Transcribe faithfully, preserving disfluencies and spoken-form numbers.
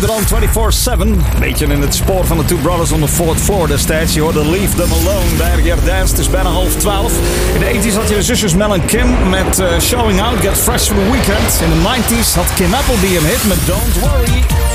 beter dan vierentwintig zeven. Beetje in het spoor van de Two Brothers on the Fourth Floor destijds. Je hoorde Leave Them Alone bij R G Dance. Het is bijna half twaalf. In de tachtiger had je de zusjes Mel en Kim met uh, Showing Out, Get Fresh for the Weekend. In de negentiger had Kim Appleby een hit met Don't Worry.